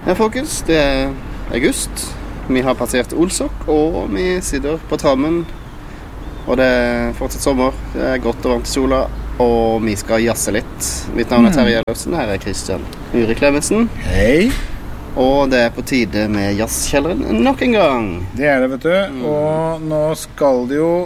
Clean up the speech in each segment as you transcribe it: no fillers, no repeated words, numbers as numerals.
Ja, folkens, det august. Vi har passert Olsok, og vi sitter på trammen. Og det fortsatt sommer. Det godt og varmt i sola, og vi skal jazze litt. Mitt navn Terje Ellefsen, her Kristian Uri Klemetsen. Hei. Og det på tide med jazzkjelleren nok en gang. Det det, vet du. Og nå skal det jo...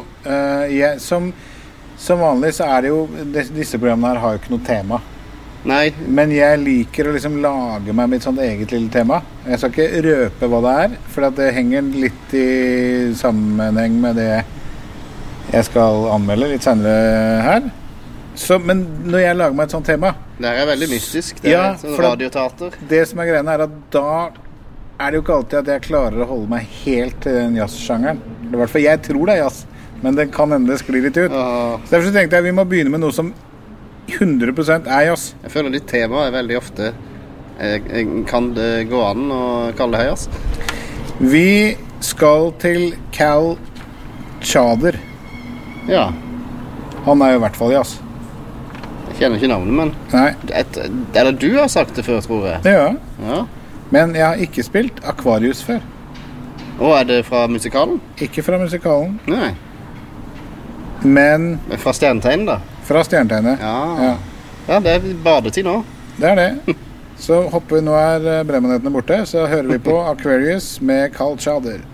som vanlig så det jo... Disse programmene her har jo ikke noe tema. Nei. Men jeg liker å liksom lage meg mitt sånt eget lille tema. Jeg skal ikke røpe hva det for at det henger litt i sammenheng med det jeg skal anmelde litt senere her. Så, men når jeg lager meg et sånt tema... Det veldig mystisk, det sånn radioteater. Det som greien at da det jo ikke alltid at jeg klarer å holde meg helt til den jazzsjangeren. I hvert fall jeg tror det jazz, men det kan enda skli litt ut. Så derfor så tenkte jeg vi må begynne med noe som 100% jazz. Jeg føler ditt tema veldig ofte kan det gå an å kalle det jazz. Vi skal til Cal Tjader. Ja. Han jo i hvert fall jazz. Jeg kjenner ikke navnet, men Nei. Eller du har sagt det før, tror jeg. Ja. Men jeg har ikke spilt Aquarius før. Og det fra musikalen? Ikke fra musikalen. Nei. Men fra Stjernetegn da? Fra Stjernetegnet. Ja, det badetid nå. Det det. Så hopper vi, nå Bremannhetene borte, så hører vi på Aquarius med Cal Tjader.